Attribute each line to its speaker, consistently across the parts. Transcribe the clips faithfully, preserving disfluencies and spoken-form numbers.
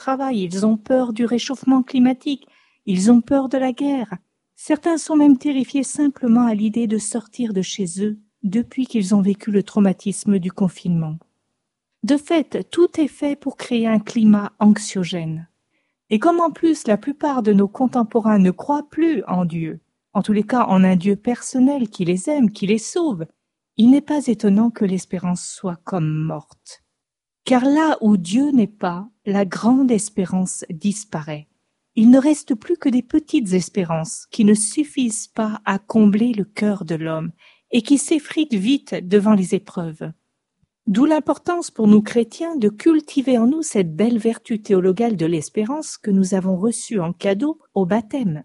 Speaker 1: travail, ils ont peur du réchauffement climatique, ils ont peur de la guerre. Certains sont même terrifiés simplement à l'idée de sortir de chez eux depuis qu'ils ont vécu le traumatisme du confinement. De fait, tout est fait pour créer un climat anxiogène. Et comme en plus la plupart de nos contemporains ne croient plus en Dieu, en tous les cas en un Dieu personnel qui les aime, qui les sauve, il n'est pas étonnant que l'espérance soit comme morte. Car là où Dieu n'est pas, la grande espérance disparaît. Il ne reste plus que des petites espérances qui ne suffisent pas à combler le cœur de l'homme et qui s'effritent vite devant les épreuves. D'où l'importance pour nous chrétiens de cultiver en nous cette belle vertu théologale de l'espérance que nous avons reçue en cadeau au baptême.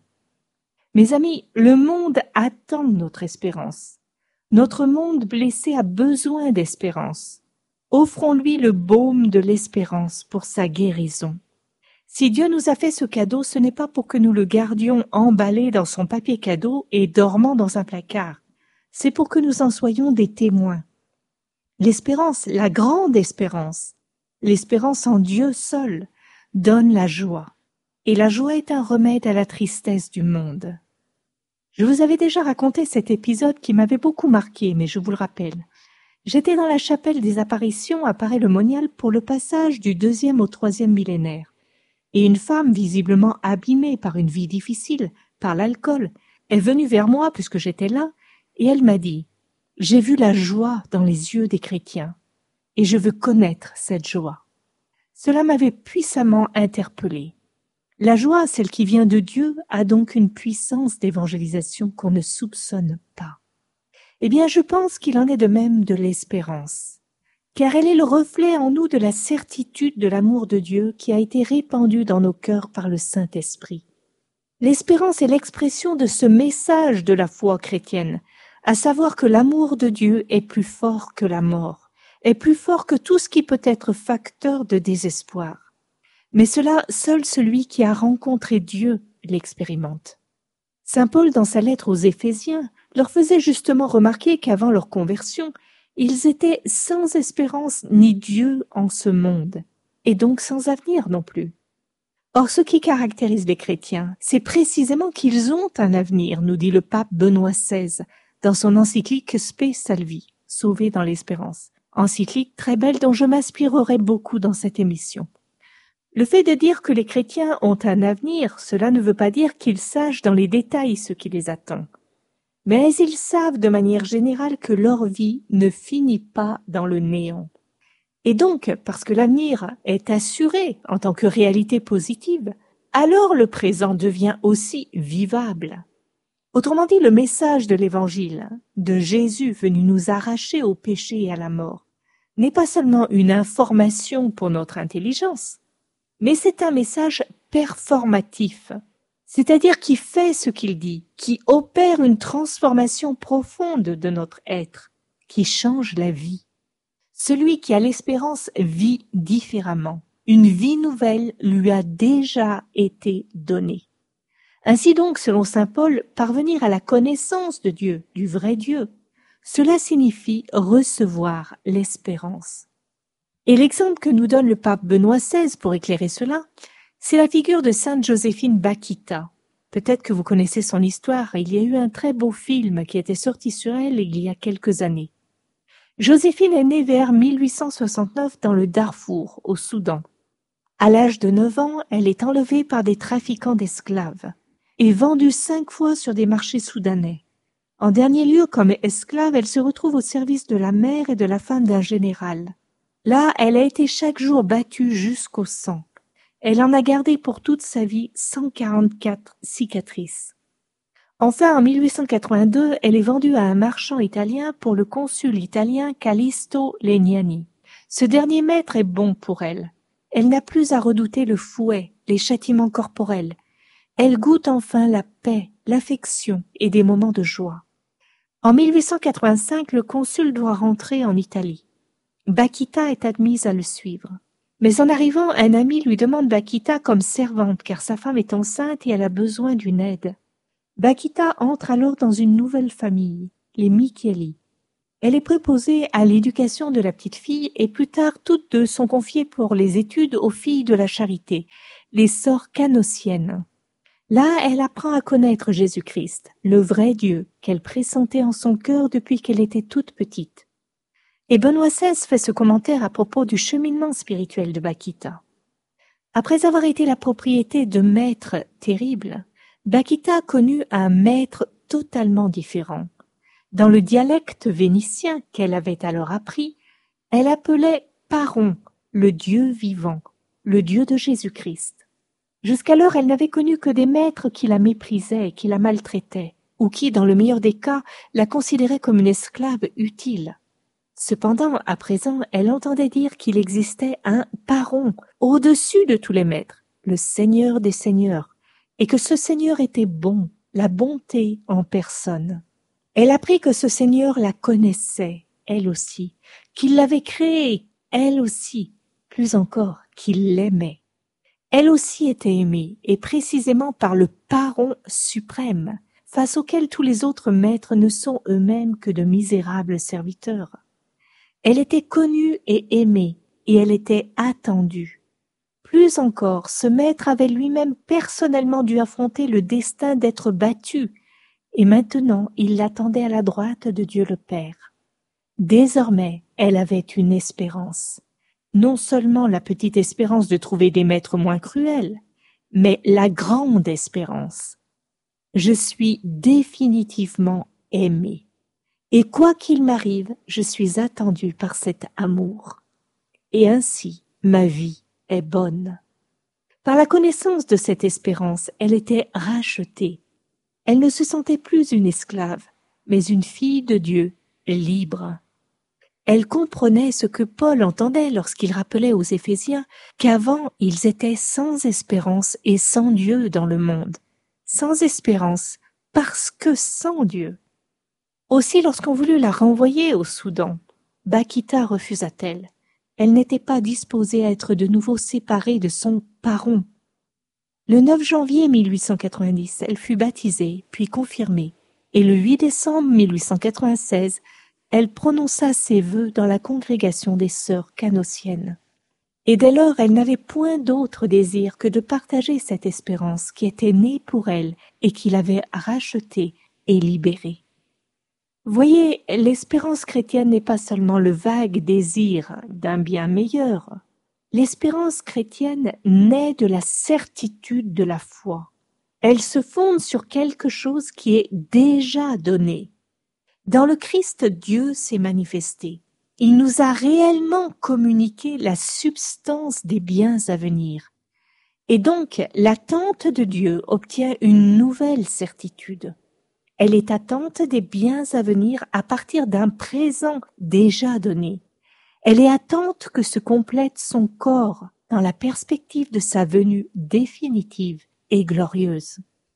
Speaker 1: Mes amis, le monde attend notre espérance. Notre monde blessé a besoin d'espérance. Offrons-lui le baume de l'espérance pour sa guérison. Si Dieu nous a fait ce cadeau, ce n'est pas pour que nous le gardions emballé dans son papier cadeau et dormant dans un placard. C'est pour que nous en soyons des témoins. L'espérance, la grande espérance, l'espérance en Dieu seul, donne la joie. Et la joie est un remède à la tristesse du monde. Je vous avais déjà raconté cet épisode qui m'avait beaucoup marqué, mais je vous le rappelle. J'étais dans la chapelle des apparitions à Paray-le-Monial pour le passage du deuxième au troisième millénaire. Et une femme visiblement abîmée par une vie difficile, par l'alcool, est venue vers moi puisque j'étais là, et elle m'a dit « J'ai vu la joie dans les yeux des chrétiens, et je veux connaître cette joie. » Cela m'avait puissamment interpellée. La joie, celle qui vient de Dieu, a donc une puissance d'évangélisation qu'on ne soupçonne pas. Eh bien, je pense qu'il en est de même de l'espérance, car elle est le reflet en nous de la certitude de l'amour de Dieu qui a été répandu dans nos cœurs par le Saint-Esprit. L'espérance est l'expression de ce message de la foi chrétienne, à savoir que l'amour de Dieu est plus fort que la mort, est plus fort que tout ce qui peut être facteur de désespoir. Mais cela, seul celui qui a rencontré Dieu l'expérimente. Saint Paul, dans sa lettre aux Éphésiens, leur faisait justement remarquer qu'avant leur conversion, ils étaient sans espérance ni Dieu en ce monde, et donc sans avenir non plus. Or, ce qui caractérise les chrétiens, c'est précisément qu'ils ont un avenir, nous dit le pape Benoît seize, dans son encyclique Spe Salvi, Sauvé dans l'espérance, encyclique très belle dont je m'inspirerai beaucoup dans cette émission. Le fait de dire que les chrétiens ont un avenir, cela ne veut pas dire qu'ils sachent dans les détails ce qui les attend. Mais ils savent de manière générale que leur vie ne finit pas dans le néant. Et donc, parce que l'avenir est assuré en tant que réalité positive, alors le présent devient aussi vivable. Autrement dit, le message de l'Évangile, de Jésus venu nous arracher au péché et à la mort, n'est pas seulement une information pour notre intelligence, mais c'est un message performatif, c'est-à-dire qui fait ce qu'il dit, qui opère une transformation profonde de notre être, qui change la vie. Celui qui a l'espérance vit différemment. Une vie nouvelle lui a déjà été donnée. Ainsi donc, selon saint Paul, parvenir à la connaissance de Dieu, du vrai Dieu, cela signifie recevoir l'espérance. Et l'exemple que nous donne le pape Benoît seize pour éclairer cela, c'est la figure de sainte Joséphine Bakhita. Peut-être que vous connaissez son histoire, il y a eu un très beau film qui était sorti sur elle il y a quelques années. Joséphine est née vers mille huit cent soixante-neuf dans le Darfour, au Soudan. À l'âge de neuf ans, elle est enlevée par des trafiquants d'esclaves et vendue cinq fois sur des marchés soudanais. En dernier lieu, comme esclave, elle se retrouve au service de la mère et de la femme d'un général. Là, elle a été chaque jour battue jusqu'au sang. Elle en a gardé pour toute sa vie cent quarante-quatre cicatrices. Enfin, en mille huit cent quatre-vingt-deux, elle est vendue à un marchand italien pour le consul italien Callisto Legnani. Ce dernier maître est bon pour elle. Elle n'a plus à redouter le fouet, les châtiments corporels. Elle goûte enfin la paix, l'affection et des moments de joie. En mille huit cent quatre-vingt-cinq, le consul doit rentrer en Italie. Bakhita est admise à le suivre. Mais en arrivant, un ami lui demande Bakhita comme servante car sa femme est enceinte et elle a besoin d'une aide. Bakhita entre alors dans une nouvelle famille, les Micheli. Elle est préposée à l'éducation de la petite fille et plus tard toutes deux sont confiées pour les études aux filles de la charité, les sœurs canossiennes. Là, elle apprend à connaître Jésus-Christ, le vrai Dieu, qu'elle pressentait en son cœur depuis qu'elle était toute petite. Et Benoît seize fait ce commentaire à propos du cheminement spirituel de Bakita. Après avoir été la propriété de maîtres terribles, Bakita connut un maître totalement différent. Dans le dialecte vénitien qu'elle avait alors appris, elle appelait Paron, le Dieu vivant, le Dieu de Jésus-Christ. Jusqu'alors, elle n'avait connu que des maîtres qui la méprisaient et qui la maltraitaient, ou qui, dans le meilleur des cas, la considéraient comme une esclave utile. Cependant, à présent, elle entendait dire qu'il existait un Paron, au-dessus de tous les maîtres, le Seigneur des Seigneurs, et que ce Seigneur était bon, la bonté en personne. Elle apprit que ce Seigneur la connaissait, elle aussi, qu'il l'avait créée, elle aussi, plus encore, qu'il l'aimait. Elle aussi était aimée, et précisément par le Paron suprême, face auquel tous les autres maîtres ne sont eux-mêmes que de misérables serviteurs. Elle était connue et aimée, et elle était attendue. Plus encore, ce maître avait lui-même personnellement dû affronter le destin d'être battu, et maintenant il l'attendait à la droite de Dieu le Père. Désormais, elle avait une espérance. Non seulement la petite espérance de trouver des maîtres moins cruels, mais la grande espérance. Je suis définitivement aimée. Et quoi qu'il m'arrive, je suis attendue par cet amour. Et ainsi, ma vie est bonne. Par la connaissance de cette espérance, elle était rachetée. Elle ne se sentait plus une esclave, mais une fille de Dieu, libre. Elle comprenait ce que Paul entendait lorsqu'il rappelait aux Éphésiens qu'avant ils étaient sans espérance et sans Dieu dans le monde. Sans espérance, parce que sans Dieu. Aussi, lorsqu'on voulut la renvoyer au Soudan, Bakita refusa-t-elle. Elle n'était pas disposée à être de nouveau séparée de son Paron. Le neuf janvier mille huit cent quatre-vingt-dix, elle fut baptisée, puis confirmée, et le huit décembre mille huit cent quatre-vingt-seize, elle prononça ses vœux dans la congrégation des sœurs canossiennes. Et dès lors, elle n'avait point d'autre désir que de partager cette espérance qui était née pour elle et qui l'avait rachetée et libérée. Voyez, l'espérance chrétienne n'est pas seulement le vague désir d'un bien meilleur. L'espérance chrétienne naît de la certitude de la foi. Elle se fonde sur quelque chose qui est déjà donné. Dans le Christ, Dieu s'est manifesté. Il nous a réellement communiqué la substance des biens à venir. Et donc, l'attente de Dieu obtient une nouvelle certitude. Elle est attente des biens à venir à partir d'un présent déjà donné. Elle est attente que se complète son corps dans la perspective de sa venue définitive et glorieuse.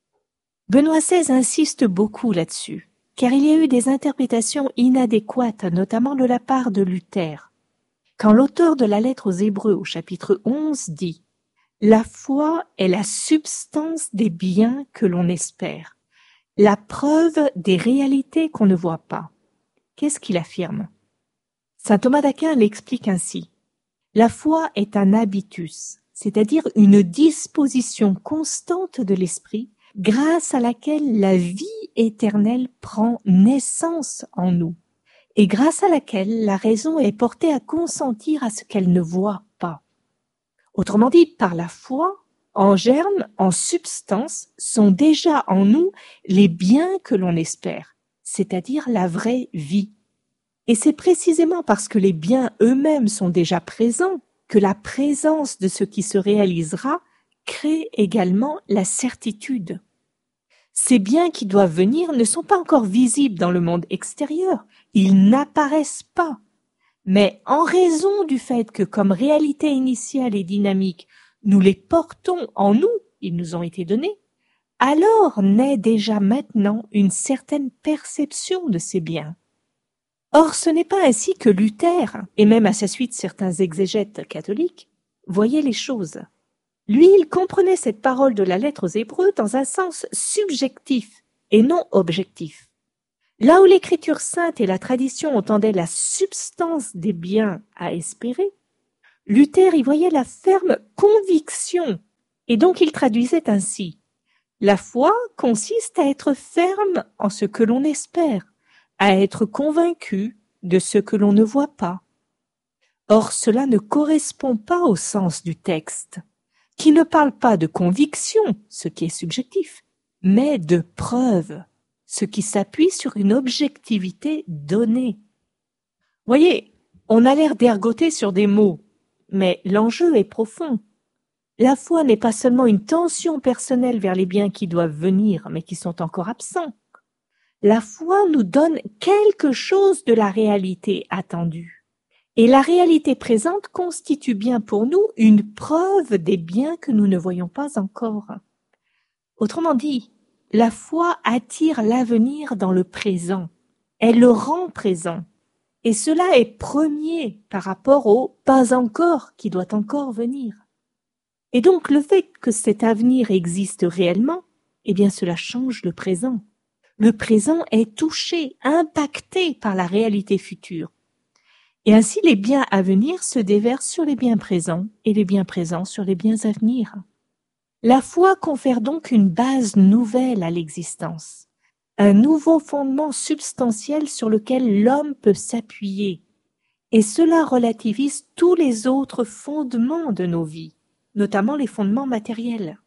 Speaker 1: Benoît seize insiste beaucoup là-dessus, car il y a eu des interprétations inadéquates, notamment de la part de Luther. Quand l'auteur de la lettre aux Hébreux au chapitre onze dit « La foi est la substance des biens que l'on espère, la preuve des réalités qu'on ne voit pas », qu'est-ce qu'il affirme ? Saint Thomas d'Aquin l'explique ainsi. La foi est un habitus, c'est-à-dire une disposition constante de l'esprit grâce à laquelle la vie éternelle prend naissance en nous et grâce à laquelle la raison est portée à consentir à ce qu'elle ne voit pas. Autrement dit, par la foi, en germe, en substance, sont déjà en nous les biens que l'on espère, c'est-à-dire la vraie vie. Et c'est précisément parce que les biens eux-mêmes sont déjà présents que la présence de ce qui se réalisera crée également la certitude. Ces biens qui doivent venir ne sont pas encore visibles dans le monde extérieur, ils n'apparaissent pas. Mais en raison du fait que comme réalité initiale et dynamique, nous les portons en nous, ils nous ont été donnés, alors naît déjà maintenant une certaine perception de ces biens. Or, ce n'est pas ainsi que Luther, et même à sa suite certains exégètes catholiques, voyaient les choses. Lui, il comprenait cette parole de la lettre aux Hébreux dans un sens subjectif et non objectif. Là où l'Écriture sainte et la tradition entendaient la substance des biens à espérer, Luther y voyait la ferme conviction, et donc il traduisait ainsi. La foi consiste à être ferme en ce que l'on espère, à être convaincu de ce que l'on ne voit pas. Or, cela ne correspond pas au sens du texte, qui ne parle pas de conviction, ce qui est subjectif, mais de preuve, ce qui s'appuie sur une objectivité donnée. Voyez, on a l'air d'ergoter sur des mots, mais l'enjeu est profond. La foi n'est pas seulement une tension personnelle vers les biens qui doivent venir, mais qui sont encore absents. La foi nous donne quelque chose de la réalité attendue. Et la réalité présente constitue bien pour nous une preuve des biens que nous ne voyons pas encore. Autrement dit, la foi attire l'avenir dans le présent. Elle le rend présent. Et cela est premier par rapport au pas encore qui doit encore venir. Et donc le fait que cet avenir existe réellement, eh bien cela change le présent. Le présent est touché, impacté par la réalité future. Et ainsi les biens à venir se déversent sur les biens présents et les biens présents sur les biens à venir. La foi confère donc une base nouvelle à l'existence, un nouveau fondement substantiel sur lequel l'homme peut s'appuyer. Et cela relativise tous les autres fondements de nos vies, notamment les fondements matériels.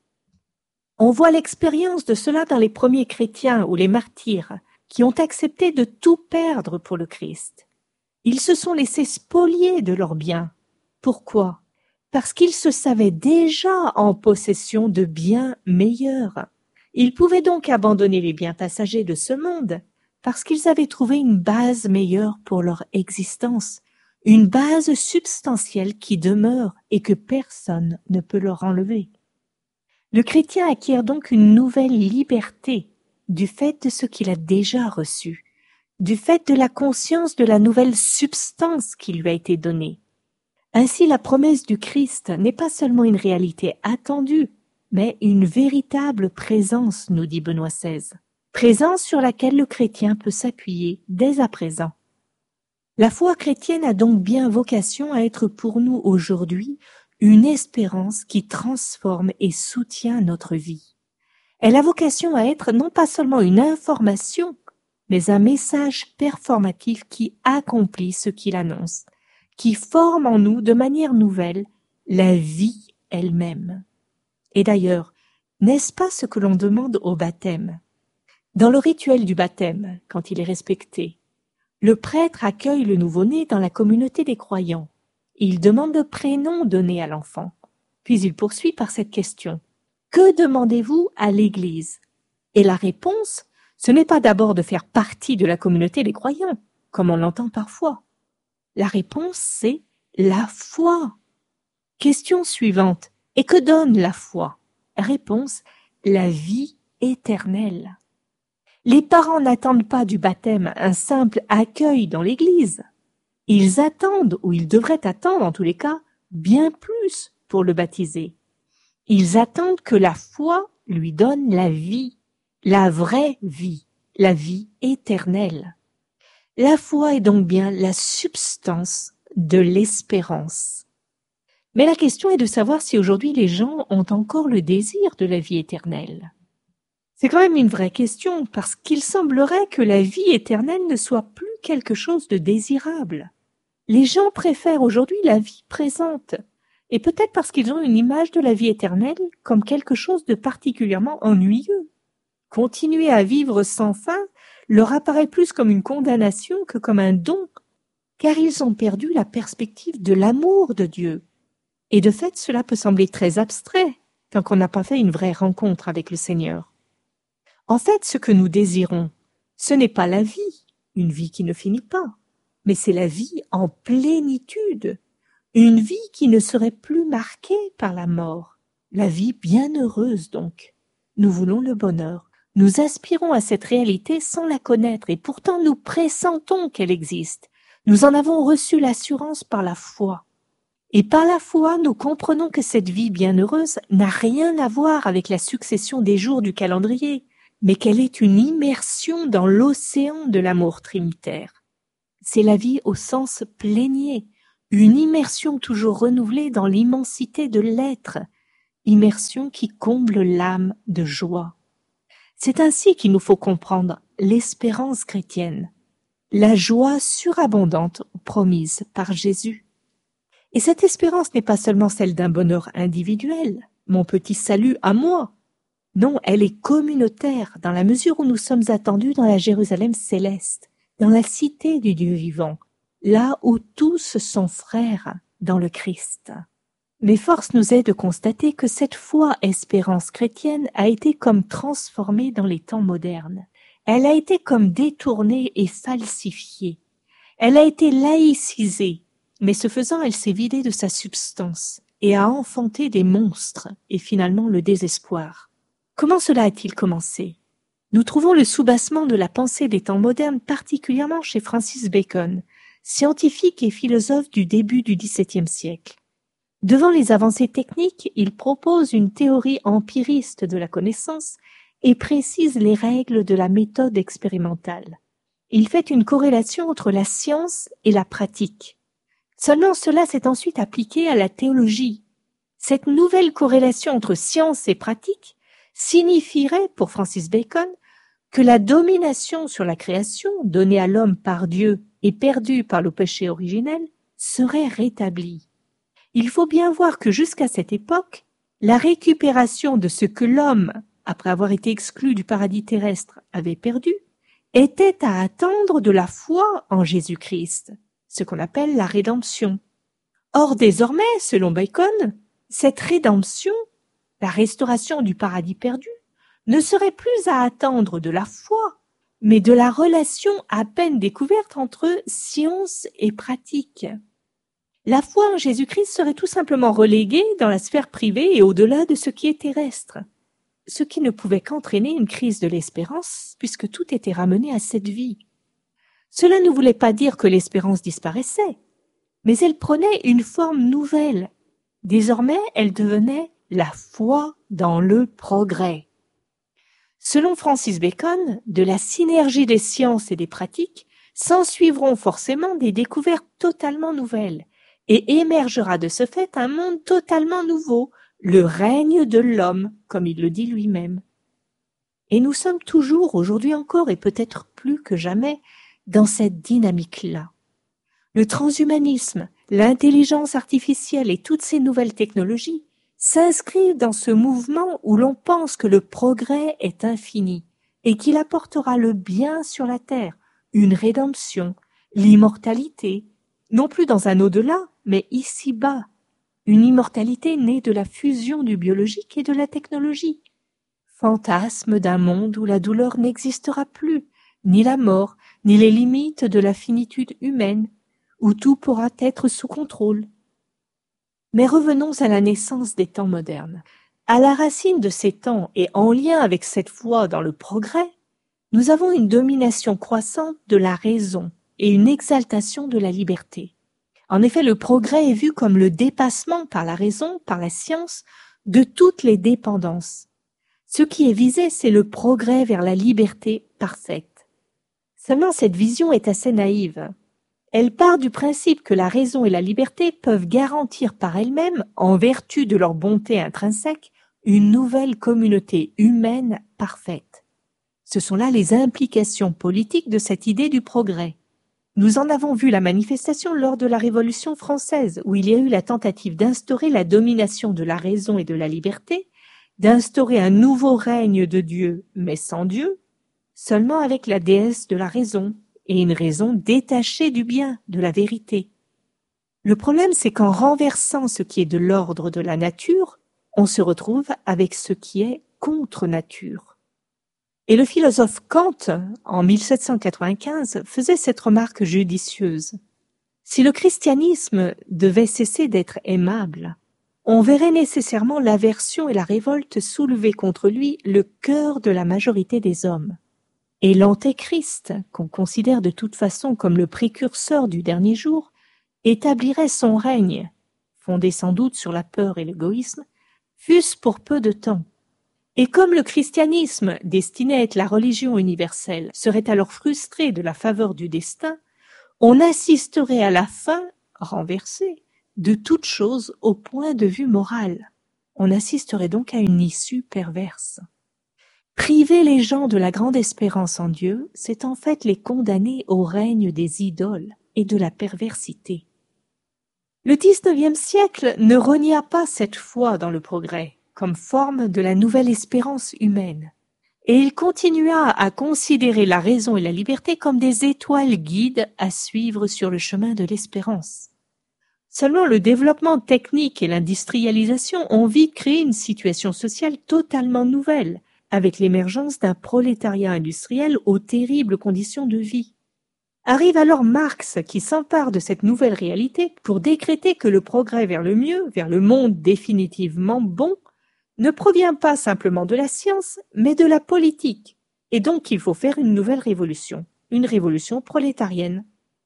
Speaker 1: On voit l'expérience de cela dans les premiers chrétiens ou les martyrs qui ont accepté de tout perdre pour le Christ. Ils se sont laissés spolier de leurs biens. Pourquoi? Parce qu'ils se savaient déjà en possession de biens meilleurs. Ils pouvaient donc abandonner les biens passagers de ce monde parce qu'ils avaient trouvé une base meilleure pour leur existence, une base substantielle qui demeure et que personne ne peut leur enlever. Le chrétien acquiert donc une nouvelle liberté du fait de ce qu'il a déjà reçu, du fait de la conscience de la nouvelle substance qui lui a été donnée. Ainsi, la promesse du Christ n'est pas seulement une réalité attendue, mais une véritable présence, nous dit Benoît seize, présence sur laquelle le chrétien peut s'appuyer dès à présent. La foi chrétienne a donc bien vocation à être pour nous aujourd'hui une espérance qui transforme et soutient notre vie. Elle a vocation à être non pas seulement une information, mais un message performatif qui accomplit ce qu'il annonce, qui forme en nous de manière nouvelle la vie elle-même. Et d'ailleurs, n'est-ce pas ce que l'on demande au baptême? Dans le rituel du baptême, quand il est respecté, le prêtre accueille le nouveau-né dans la communauté des croyants. Il demande le prénom donné à l'enfant. Puis il poursuit par cette question. Que demandez-vous à l'Église? Et la réponse, ce n'est pas d'abord de faire partie de la communauté des croyants, comme on l'entend parfois. La réponse, c'est la foi. Question suivante. Et que donne la foi? Réponse, la vie éternelle. Les parents n'attendent pas du baptême un simple accueil dans l'Église. Ils attendent, ou ils devraient attendre en tous les cas, bien plus pour le baptiser. Ils attendent que la foi lui donne la vie, la vraie vie, la vie éternelle. La foi est donc bien la substance de l'espérance. Mais la question est de savoir si aujourd'hui les gens ont encore le désir de la vie éternelle. C'est quand même une vraie question, parce qu'il semblerait que la vie éternelle ne soit plus quelque chose de désirable. Les gens préfèrent aujourd'hui la vie présente, et peut-être parce qu'ils ont une image de la vie éternelle comme quelque chose de particulièrement ennuyeux. Continuer à vivre sans fin leur apparaît plus comme une condamnation que comme un don, car ils ont perdu la perspective de l'amour de Dieu. Et de fait, cela peut sembler très abstrait, tant qu'on n'a pas fait une vraie rencontre avec le Seigneur. En fait, ce que nous désirons, ce n'est pas la vie, une vie qui ne finit pas, mais c'est la vie en plénitude, une vie qui ne serait plus marquée par la mort, la vie bienheureuse donc. Nous voulons le bonheur, nous aspirons à cette réalité sans la connaître et pourtant nous pressentons qu'elle existe. Nous en avons reçu l'assurance par la foi. Et par la foi, nous comprenons que cette vie bienheureuse n'a rien à voir avec la succession des jours du calendrier, mais qu'elle est une immersion dans l'océan de l'amour trinitaire. C'est la vie au sens plénier, une immersion toujours renouvelée dans l'immensité de l'être, immersion qui comble l'âme de joie. C'est ainsi qu'il nous faut comprendre l'espérance chrétienne, la joie surabondante promise par Jésus. Et cette espérance n'est pas seulement celle d'un bonheur individuel, mon petit salut à moi. Non, elle est communautaire dans la mesure où nous sommes attendus dans la Jérusalem céleste, dans la cité du Dieu vivant, là où tous sont frères dans le Christ. Mais force nous est de constater que cette foi espérance chrétienne a été comme transformée dans les temps modernes. Elle a été comme détournée et falsifiée. Elle a été laïcisée, mais ce faisant, elle s'est vidée de sa substance et a enfanté des monstres et finalement le désespoir. Comment cela a-t-il commencé? Nous trouvons le soubassement de la pensée des temps modernes particulièrement chez Francis Bacon, scientifique et philosophe du début du dix-septième siècle. Devant les avancées techniques, il propose une théorie empiriste de la connaissance et précise les règles de la méthode expérimentale. Il fait une corrélation entre la science et la pratique. Seulement cela s'est ensuite appliqué à la théologie. Cette nouvelle corrélation entre science et pratique signifierait, pour Francis Bacon, que la domination sur la création, donnée à l'homme par Dieu et perdue par le péché originel, serait rétablie. Il faut bien voir que jusqu'à cette époque, la récupération de ce que l'homme, après avoir été exclu du paradis terrestre, avait perdu, était à attendre de la foi en Jésus-Christ, ce qu'on appelle la rédemption. Or, désormais, selon Bacon, cette rédemption, la restauration du paradis perdu, ne serait plus à attendre de la foi, mais de la relation à peine découverte entre science et pratique. La foi en Jésus-Christ serait tout simplement reléguée dans la sphère privée et au-delà de ce qui est terrestre, ce qui ne pouvait qu'entraîner une crise de l'espérance, puisque tout était ramené à cette vie. Cela ne voulait pas dire que l'espérance disparaissait, mais elle prenait une forme nouvelle. Désormais, elle devenait la foi dans le progrès. Selon Francis Bacon, de la synergie des sciences et des pratiques s'ensuivront forcément des découvertes totalement nouvelles, et émergera de ce fait un monde totalement nouveau, le règne de l'homme, comme il le dit lui-même. Et nous sommes toujours, aujourd'hui encore, et peut-être plus que jamais, dans cette dynamique-là. Le transhumanisme, l'intelligence artificielle et toutes ces nouvelles technologies s'inscrivent dans ce mouvement où l'on pense que le progrès est infini et qu'il apportera le bien sur la terre, une rédemption, l'immortalité, non plus dans un au-delà, mais ici-bas, une immortalité née de la fusion du biologique et de la technologie. Fantasme d'un monde où la douleur n'existera plus, ni la mort, ni les limites de la finitude humaine, où tout pourra être sous contrôle. Mais revenons à la naissance des temps modernes. À la racine de ces temps et en lien avec cette foi dans le progrès, nous avons une domination croissante de la raison et une exaltation de la liberté. En effet, le progrès est vu comme le dépassement par la raison, par la science, de toutes les dépendances. Ce qui est visé, c'est le progrès vers la liberté parfaite. Seulement, cette vision est assez naïve. Elle part du principe que la raison et la liberté peuvent garantir par elles-mêmes, en vertu de leur bonté intrinsèque, une nouvelle communauté humaine parfaite. Ce sont là les implications politiques de cette idée du progrès. Nous en avons vu la manifestation lors de la Révolution française, où il y a eu la tentative d'instaurer la domination de la raison et de la liberté, d'instaurer un nouveau règne de Dieu, mais sans Dieu, seulement avec la déesse de la raison, et une raison détachée du bien, de la vérité. Le problème, c'est qu'en renversant ce qui est de l'ordre de la nature, on se retrouve avec ce qui est contre nature. Et le philosophe Kant, en mille sept cent quatre-vingt-quinze, faisait cette remarque judicieuse. Si le christianisme devait cesser d'être aimable, on verrait nécessairement l'aversion et la révolte soulever contre lui le cœur de la majorité des hommes. Et l'antéchrist, qu'on considère de toute façon comme le précurseur du dernier jour, établirait son règne, fondé sans doute sur la peur et l'égoïsme, fût-ce pour peu de temps. Et comme le christianisme, destiné à être la religion universelle, serait alors frustré de la faveur du destin, on assisterait à la fin, renversée, de toute chose au point de vue moral. On assisterait donc à une issue perverse. Priver les gens de la grande espérance en Dieu, c'est en fait les condamner au règne des idoles et de la perversité. Le dix-neuvième siècle ne renia pas cette foi dans le progrès comme forme de la nouvelle espérance humaine, et il continua à considérer la raison et la liberté comme des étoiles guides à suivre sur le chemin de l'espérance. Seulement le développement technique et l'industrialisation ont vite créé une situation sociale totalement nouvelle, avec l'émergence d'un prolétariat industriel aux terribles conditions de vie. Arrive alors Marx qui s'empare de cette nouvelle réalité pour décréter que le progrès vers le mieux, vers le monde définitivement bon, ne provient pas simplement de la science, mais de la politique, et donc qu'il faut faire une nouvelle révolution, une révolution prolétarienne.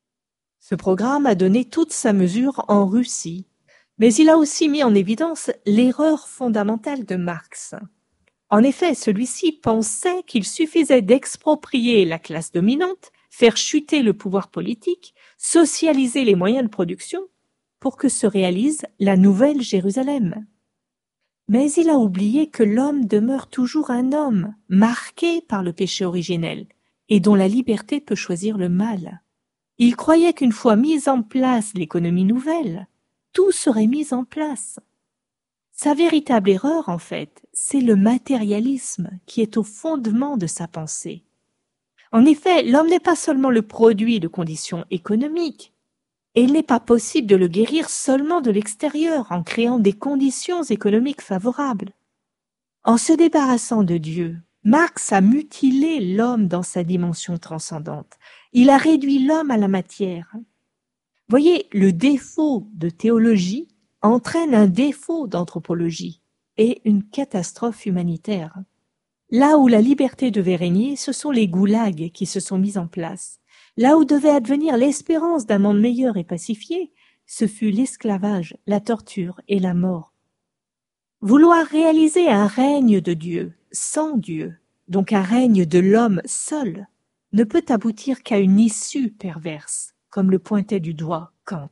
Speaker 1: Ce programme a donné toute sa mesure en Russie, mais il a aussi mis en évidence l'erreur fondamentale de Marx. En effet, celui-ci pensait qu'il suffisait d'exproprier la classe dominante, faire chuter le pouvoir politique, socialiser les moyens de production, pour que se réalise la nouvelle Jérusalem. Mais il a oublié que l'homme demeure toujours un homme, marqué par le péché originel, et dont la liberté peut choisir le mal. Il croyait qu'une fois mise en place l'économie nouvelle, tout serait mis en place. Sa véritable erreur, en fait, c'est le matérialisme qui est au fondement de sa pensée. En effet, l'homme n'est pas seulement le produit de conditions économiques, et il n'est pas possible de le guérir seulement de l'extérieur en créant des conditions économiques favorables. En se débarrassant de Dieu, Marx a mutilé l'homme dans sa dimension transcendante. Il a réduit l'homme à la matière. Voyez, le défaut de théologie entraîne un défaut d'anthropologie et une catastrophe humanitaire. Là où la liberté devait régner, ce sont les goulags qui se sont mis en place. Là où devait advenir l'espérance d'un monde meilleur et pacifié, ce fut l'esclavage, la torture et la mort. Vouloir réaliser un règne de Dieu sans Dieu, donc un règne de l'homme seul, ne peut aboutir qu'à une issue perverse, comme le pointait du doigt Kant.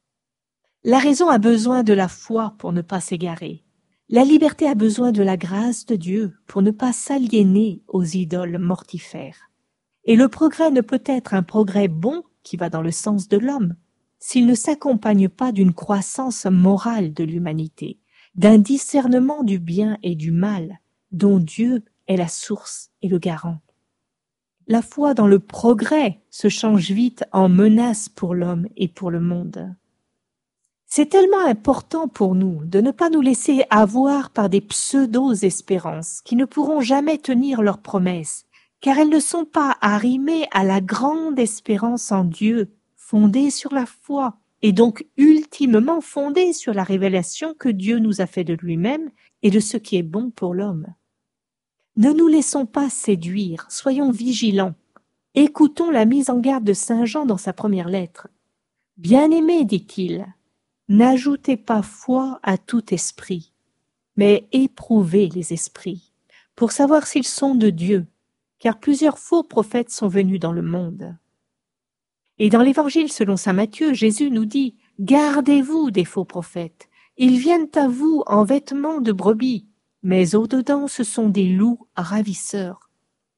Speaker 1: La raison a besoin de la foi pour ne pas s'égarer. La liberté a besoin de la grâce de Dieu pour ne pas s'aliéner aux idoles mortifères. Et le progrès ne peut être un progrès bon qui va dans le sens de l'homme s'il ne s'accompagne pas d'une croissance morale de l'humanité, d'un discernement du bien et du mal dont Dieu est la source et le garant. La foi dans le progrès se change vite en menace pour l'homme et pour le monde. C'est tellement important pour nous de ne pas nous laisser avoir par des pseudo-espérances qui ne pourront jamais tenir leurs promesses, car elles ne sont pas arrimées à la grande espérance en Dieu, fondée sur la foi, et donc ultimement fondée sur la révélation que Dieu nous a fait de lui-même et de ce qui est bon pour l'homme. Ne nous laissons pas séduire, soyons vigilants. Écoutons la mise en garde de saint Jean dans sa première lettre. « Bien-aimés, dit-il, n'ajoutez pas foi à tout esprit, mais éprouvez les esprits, pour savoir s'ils sont de Dieu, car plusieurs faux prophètes sont venus dans le monde. » Et dans l'Évangile selon saint Matthieu, Jésus nous dit « Gardez-vous des faux prophètes, ils viennent à vous en vêtements de brebis, mais au-dedans ce sont des loups ravisseurs. »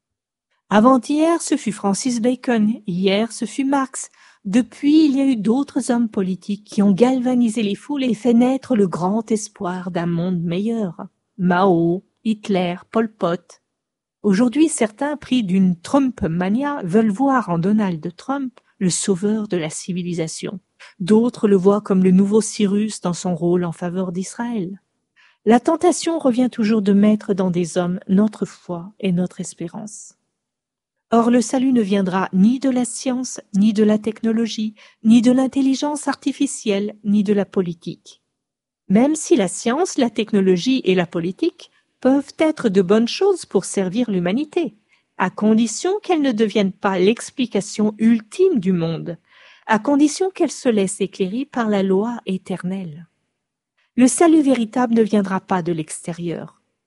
Speaker 1: Avant-hier, ce fut Francis Bacon, hier, ce fut Marx. Depuis, il y a eu d'autres hommes politiques qui ont galvanisé les foules et fait naître le grand espoir d'un monde meilleur. Mao, Hitler, Pol Pot. Aujourd'hui, certains, pris d'une Trump-mania, veulent voir en Donald Trump le sauveur de la civilisation. D'autres le voient comme le nouveau Cyrus dans son rôle en faveur d'Israël. La tentation revient toujours de mettre dans des hommes notre foi et notre espérance. Or, le salut ne viendra ni de la science, ni de la technologie, ni de l'intelligence artificielle, ni de la politique. Même si la science, la technologie et la politique peuvent être de bonnes choses pour servir l'humanité, à condition qu'elles ne deviennent pas l'explication ultime du monde, à condition qu'elles se laissent éclairer par la loi éternelle. Le salut véritable ne viendra pas de l'extérieur.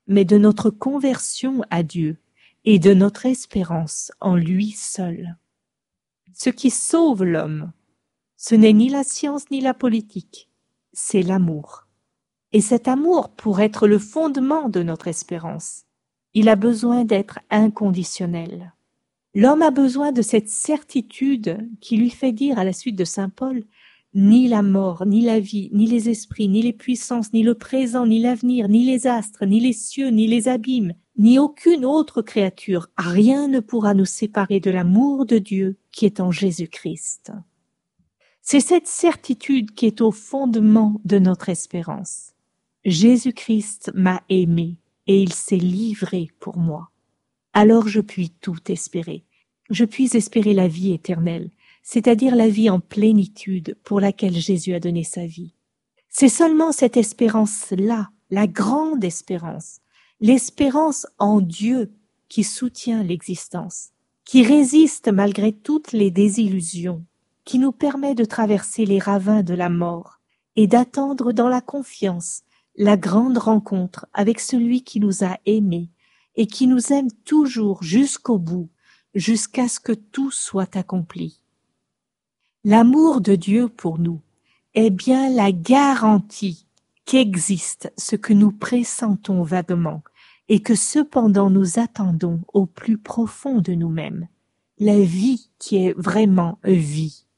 Speaker 1: mais de notre conversion à Dieu et de notre espérance en lui seul. Ce qui sauve l'homme, ce n'est ni la science ni la politique, c'est l'amour. Et cet amour, pour être le fondement de notre espérance, il a besoin d'être inconditionnel. L'homme a besoin de cette certitude qui lui fait dire à la suite de saint Paul, ni la mort, ni la vie, ni les esprits, ni les puissances, ni le présent, ni l'avenir, ni les astres, ni les cieux, ni les abîmes, ni aucune autre créature, rien ne pourra nous séparer de l'amour de Dieu qui est en Jésus-Christ. C'est cette certitude qui est au fondement de notre espérance. Jésus-Christ m'a aimé et il s'est livré pour moi. Alors je puis tout espérer. Je puis espérer la vie éternelle, c'est-à-dire la vie en plénitude pour laquelle Jésus a donné sa vie. C'est seulement cette espérance-là, la grande espérance, l'espérance en Dieu qui soutient l'existence, qui résiste malgré toutes les désillusions, qui nous permet de traverser les ravins de la mort et d'attendre dans la confiance la grande rencontre avec celui qui nous a aimés et qui nous aime toujours jusqu'au bout, jusqu'à ce que tout soit accompli. L'amour de Dieu pour nous est bien la garantie qu'existe ce que nous pressentons vaguement et que cependant nous attendons au plus profond de nous-mêmes, la vie qui est vraiment vie.